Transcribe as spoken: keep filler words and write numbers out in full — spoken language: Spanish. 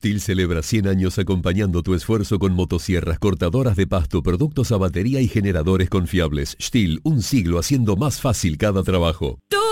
Stihl celebra cien años acompañando tu esfuerzo con motosierras, cortadoras de pasto, productos a batería y generadores confiables. Stihl, un siglo haciendo más fácil cada trabajo. Tu